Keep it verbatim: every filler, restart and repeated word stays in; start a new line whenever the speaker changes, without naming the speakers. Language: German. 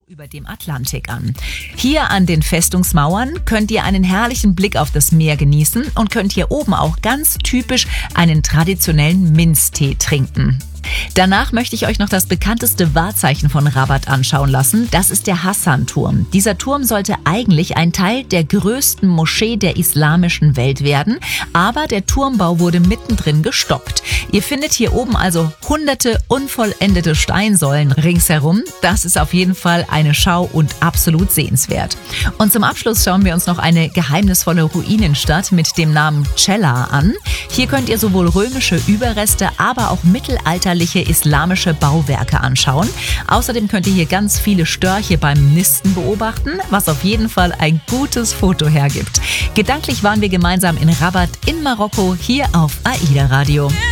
über dem Atlantik an. Hier an den Festungsmauern könnt ihr einen herrlichen Blick auf das Meer genießen und könnt hier oben auch ganz typisch einen traditionellen Minztee trinken. Danach möchte ich euch noch das bekannteste Wahrzeichen von Rabat anschauen lassen. Das ist der Hassan-Turm. Dieser Turm sollte eigentlich ein Teil der größten Moschee der islamischen Welt werden, aber der Turmbau wurde mittendrin gestoppt. Ihr findet hier oben also hunderte unvollendete Steinsäulen ringsherum. Das ist auf jeden Fall eine Schau und absolut sehenswert. Und zum Abschluss schauen wir uns noch eine geheimnisvolle Ruinenstadt mit dem Namen Cella an. Hier könnt ihr sowohl römische Überreste, aber auch mittelalterliche islamische Bauwerke anschauen. Außerdem könnt ihr hier ganz viele Störche beim Nisten beobachten, was auf jeden Fall ein gutes Foto hergibt. Gedanklich waren wir gemeinsam in Rabat in Marokko, hier auf AIDA Radio.